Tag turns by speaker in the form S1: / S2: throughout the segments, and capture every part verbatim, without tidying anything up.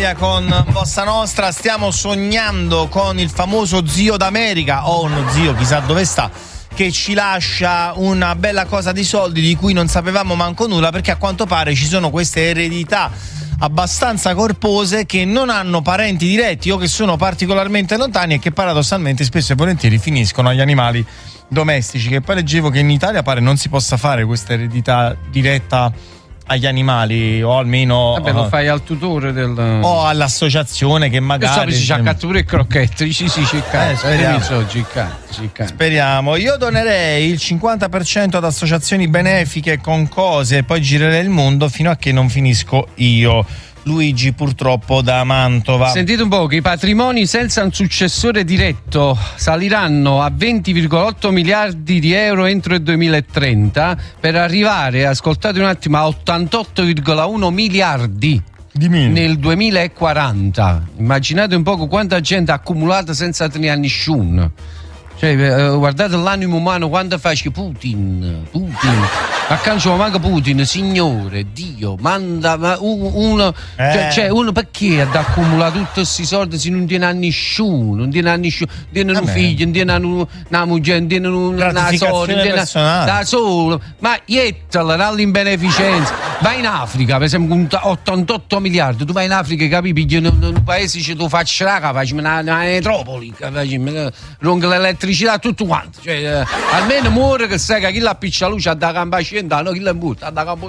S1: Italia con Bossa Nostra. Stiamo sognando con il famoso zio d'America, o uno zio chissà dove sta, che ci lascia una bella cosa di soldi di cui non sapevamo manco nulla, perché a quanto pare ci sono queste eredità abbastanza corpose che non hanno parenti diretti o che sono particolarmente lontani e che paradossalmente spesso e volentieri finiscono agli animali domestici. Che poi leggevo che in Italia pare non si possa fare questa eredità diretta agli animali, o almeno
S2: vabbè, lo fai al tutore del
S1: o all'associazione che magari
S2: si c'ha cattura e crocchette, dici sì, ci
S1: eh, speriamo.
S2: So, cicca, cicca.
S1: Speriamo. Io donerei il cinquanta per cento ad associazioni benefiche con cose e poi girerei il mondo fino a che non finisco io. Luigi, purtroppo, da Mantova.
S2: Sentite un po' che i patrimoni senza un successore diretto saliranno a venti virgola otto miliardi di euro entro il duemilatrenta, per arrivare, ascoltate un attimo, a ottantotto virgola uno miliardi
S1: di
S2: nel duemilaquaranta. Immaginate un po' quanta gente accumulata senza tenere a nessuno. Cioè, eh, guardate l'animo umano quando face Putin, Putin, accanto manca Putin, signore, Dio, manda uno,
S1: eh.
S2: cioè, cioè uno perché ad accumulare tutti questi soldi se non tiene a nessuno, non tiene a nessuno, tiene un figlio, non tiene una moglie, non tiene una sorella, da solo, ma iettala all'imbeneficenza, vai in Africa, per esempio con ottantotto miliardi, tu vai in Africa, capisci, in un paese ci tu facci la facci una, una metropoli, ronca l'elettricità, tutto quanto, cioè, eh, almeno muore che sai che chi la piccia luce a da gamba scendano, chi la butta, a da gamba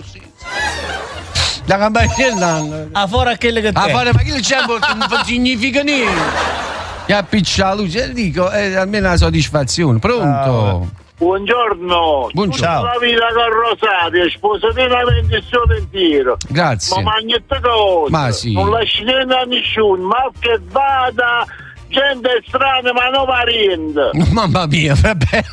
S2: da gamba scendano,
S1: a fuori a quelle che
S2: a fuori, ma chi c'è non significa niente, chi ha piccia la luce, dico, è almeno una soddisfazione. Pronto?
S3: Oh. Buongiorno,
S2: buongiorno.
S3: Tutta la vita con Rosario, sposo pienamente il suo pensiero.
S2: Grazie.
S3: Ma magnette cose,
S2: ma sì,
S3: non lasci niente a nessuno, ma che vada gente strana ma non parente.
S2: Mamma mia, vabbè.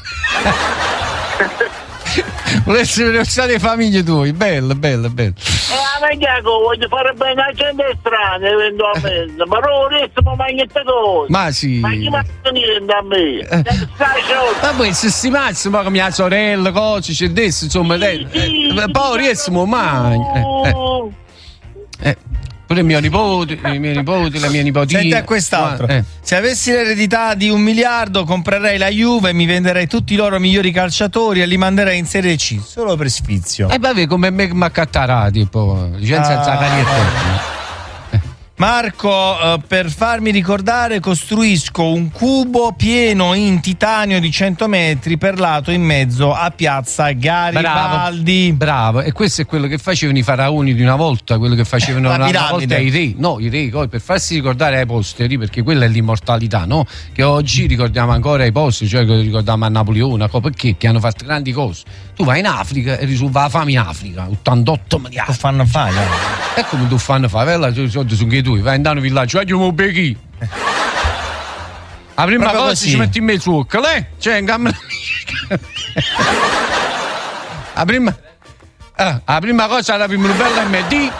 S2: Volessi vedere le famiglie tue, bello, bello, bello.
S3: E a me voglio fare bene a gente strana eventualmente, ma non riesco a magnette cose.
S2: Ma sì.
S3: Ma chi mi ha niente a me?
S2: Ma poi se si mazza, ma come mia sorella, cose, c'è adesso, insomma, sì, sì, eh, poi riesco mai. Eh, eh. eh. Pure i miei nipoti, i miei nipoti, la mia nipotina.
S1: Senti a quest'altro. Eh. Se avessi l'eredità di un miliardo, comprerei la Juve, mi venderei tutti i loro migliori calciatori e li manderei in Serie C, solo per sfizio.
S2: E eh, vabbè, come me Maccattara, tipo, licenza senza carietta.
S1: Marco, eh, per farmi ricordare costruisco un cubo pieno in titanio di cento metri perlato in mezzo a piazza Garibaldi.
S2: Bravo, bravo. E questo è quello che facevano i faraoni di una volta, quello che facevano una, una volta i re. No, i re, poi per farsi ricordare ai posteri, perché quella è l'immortalità, no? Che oggi ricordiamo ancora ai posteri, cioè che ricordiamo a Napoleone, perché? Che hanno fatto grandi cose. Tu vai in Africa e risolva la fame in Africa, ottantotto miliardi.
S1: Che fanno fare?
S2: E come tu fanno fare? Bella, sono che tu vai in un villaggio, vai a Becchi. La prima
S1: proprio
S2: cosa
S1: così.
S2: Ci metti in mezzo zucca, lei? Cioè, in camera. La prima. Eh, la prima cosa la prima bella M D.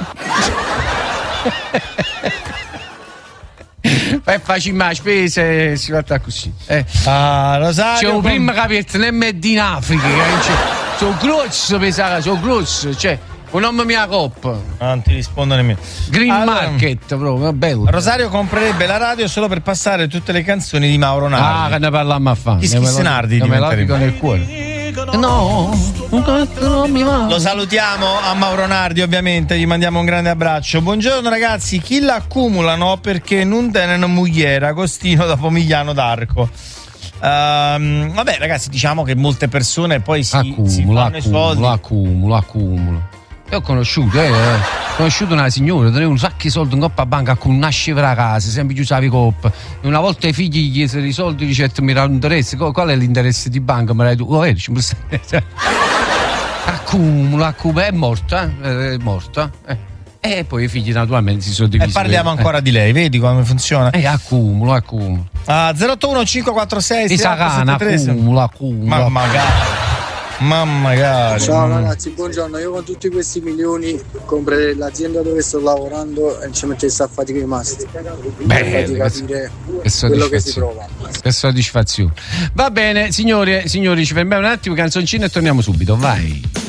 S2: Poi facciamo la spesa e si fa così. Eh.
S1: Ah, Rosario.
S2: C'è un
S1: con...
S2: prima capito l'M D in Africa. Sono grossi, pensare, sono grossi. Cioè, un nome mia coppa.
S1: Non ti rispondo nemmeno.
S2: Green
S1: allora,
S2: Market, proprio, bello.
S1: Rosario comprerebbe la radio solo per passare tutte le canzoni di Mauro Nardi.
S2: Ah, che ne parliamo a fare.
S1: Ischis Nardi
S2: diventerebbe nel cuore. No, non mi va.
S1: Lo salutiamo a Mauro Nardi, ovviamente, gli mandiamo un grande abbraccio. Buongiorno ragazzi, chi l'accumulano perché non tenen mugliera, Agostino da Pomigliano d'Arco. Um, vabbè ragazzi, diciamo che molte persone poi si,
S2: accumulo,
S1: si fanno
S2: accumulo,
S1: i soldi.
S2: Accumulo, accumulo. Io ho conosciuto, eh, ho conosciuto una signora, teneva un sacco di soldi in coppa a banca, con nasceva la casa, sempre chiusavi coppa. E una volta i figli gli chiesero i soldi, dice, mi dà un interesse, qual è l'interesse di banca? Me l'hai tu? Oh, eh, accumulo, accumulo, è morta, eh, è morta. Eh. E poi i figli naturalmente si sono divisi.
S1: E parliamo ancora eh. di lei, vedi come funziona?
S2: Eh, accumulo, accumulo.
S1: Ah, zero otto uno cinque quattro sei
S2: sei Isagana, accumulo, accumulo.
S1: Ma magari. Ma magari.
S4: Ciao ragazzi, buongiorno. Io con tutti questi milioni comprerei l'azienda dove sto lavorando e ci mettessi a fatica i masti.
S2: Beh,
S4: di capire
S2: che
S4: quello che si prova.
S2: Che soddisfazione. Va bene, signore, signori, ci fermiamo un attimo, canzoncina e torniamo subito. Vai.